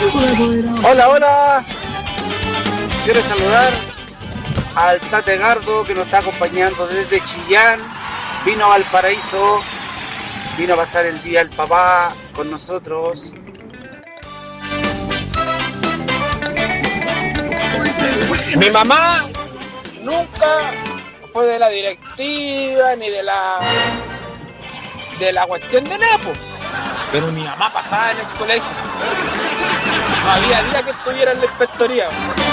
Hola, hola. Quiero saludar al Tate Gardo que nos está acompañando desde Chillán. Vino a Valparaíso. Vino a pasar el día del papá con nosotros. Mi mamá nunca fue de la directiva ni de la cuestión de Nepo, pero mi mamá pasaba en el colegio. No había día que estuviera en la inspectoría.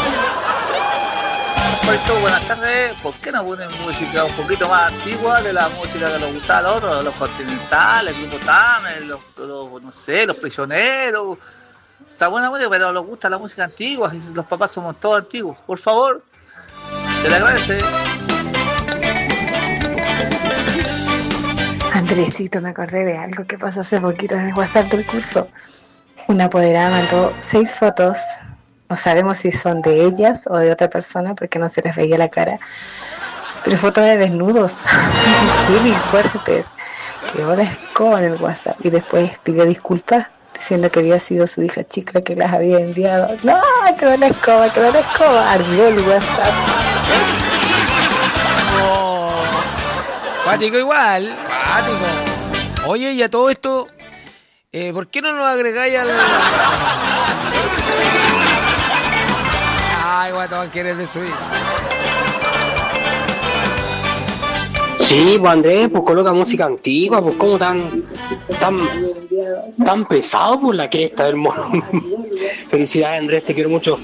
Perfecto, buenas tardes. ¿Por qué no ponen música un poquito más antigua de la música que nos gustaba a los otros? Los Continentales, el Grupo Tamer, los no sé, los Prisioneros. Está buena música, pero nos gusta la música antigua. Los papás somos todos antiguos. Por favor, se le agradece. Andresito, me acordé de algo que pasó hace poquito en el WhatsApp del curso. Una apoderada mandó 6 fotos. No sabemos si son de ellas o de otra persona porque no se les veía la cara. Pero fotos de desnudos. Muy fuertes. Quedó la escoba en el WhatsApp y después pidió disculpas diciendo que había sido su hija chica que las había enviado. No, quedó la escoba. Ardió el WhatsApp. Oh, cuático igual, cuático. Oye, y a todo esto, ¿por qué no nos agregáis al... Ay, guatón, quieres de subir. Sí, pues Andrés, pues coloca música antigua, pues como tan pesado por la cresta del mono. Felicidades Andrés, te quiero mucho.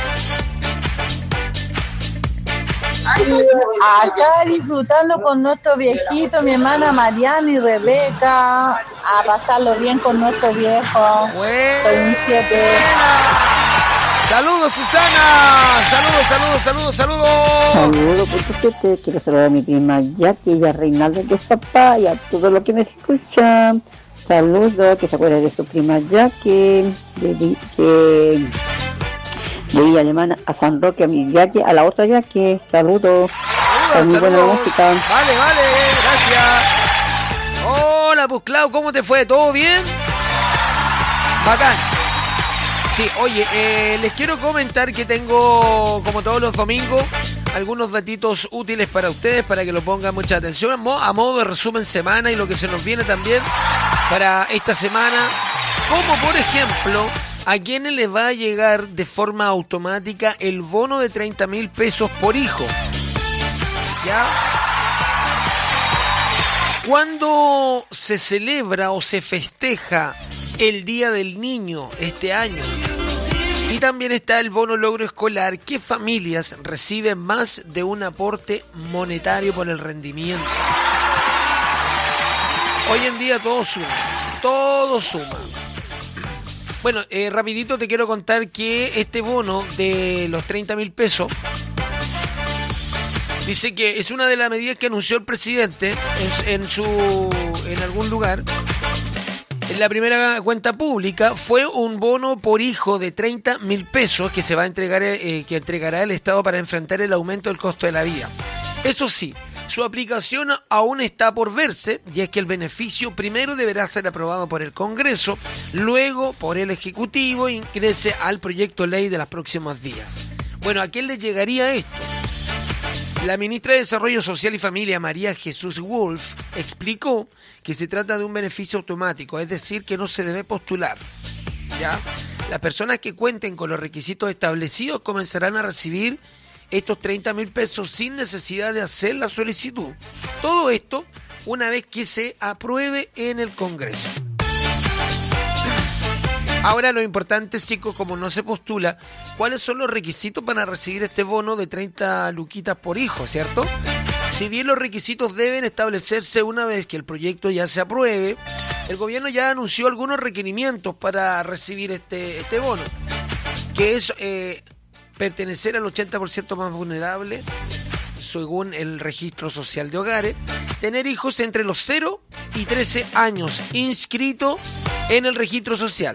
Acá disfrutando con nuestro viejito, mi hermana Mariana y Rebeca, a pasarlo bien con nuestro viejo. Soy un 7. Saludos, Susana. Saludos. Saludos, por supuesto. Quiero saludar a mi prima Jackie y a Reinaldo de papá y a todos los que me escuchan. Saludos, que se acuerden de su prima Jackie, de Villa Alemana, a San Roque, a mi Jackie, a la otra Jackie. Saludos. Muy buena música. Vale, gracias. Hola, pues Clau, ¿cómo te fue? ¿Todo bien? Bacán. Sí, oye, les quiero comentar que tengo, como todos los domingos, algunos datitos útiles para ustedes, para que lo pongan mucha atención, a modo de resumen semana y lo que se nos viene también para esta semana, como por ejemplo, a quienes les va a llegar de forma automática el bono de 30.000 pesos por hijo. ¿Ya? ¿Cuándo se celebra o se festeja el Día del Niño este año? Y también está el bono logro escolar. ¿Qué familias reciben más de un aporte monetario por el rendimiento? Hoy en día todo suma. Bueno, rapidito te quiero contar que este bono de los 30.000 pesos dice que es una de las medidas que anunció el presidente en algún lugar. En la primera cuenta pública fue un bono por hijo de 30.000 pesos que se va a entregar, que entregará el Estado para enfrentar el aumento del costo de la vida. Eso sí, su aplicación aún está por verse, y es que el beneficio primero deberá ser aprobado por el Congreso, luego por el Ejecutivo e ingrese al proyecto de ley de los próximos días. Bueno, ¿a quién le llegaría esto? La ministra de Desarrollo Social y Familia, María Jesús Wolf, explicó que se trata de un beneficio automático, es decir, que no se debe postular. ¿Ya? Las personas que cuenten con los requisitos establecidos comenzarán a recibir estos 30.000 pesos sin necesidad de hacer la solicitud. Todo esto una vez que se apruebe en el Congreso. Ahora lo importante, chicos, como no se postula, ¿cuáles son los requisitos para recibir este bono de 30 luquitas por hijo, cierto? Si bien los requisitos deben establecerse una vez que el proyecto ya se apruebe, el gobierno ya anunció algunos requerimientos para recibir este bono, que es pertenecer al 80% más vulnerable, según el registro social de hogares, tener hijos entre los 0 y 13 años inscritos en el registro social.